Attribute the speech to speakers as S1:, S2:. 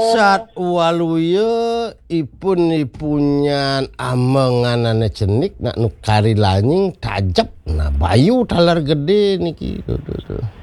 S1: Sat waluya ipun ipunyan amenganane cenik nak nukari lanying tajep nah bayu talar gede niki tuh.